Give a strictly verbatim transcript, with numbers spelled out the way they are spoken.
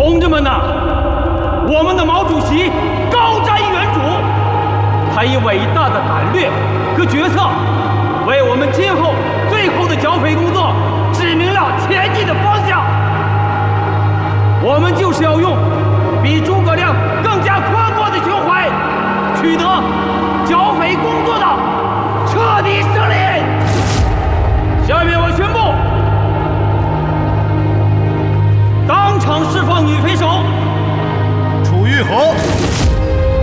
同志们呐，我们的毛主席高瞻远瞩，他以伟大的胆略和决策，为我们今后最后的剿匪工作指明了前进的方向。我们就是要用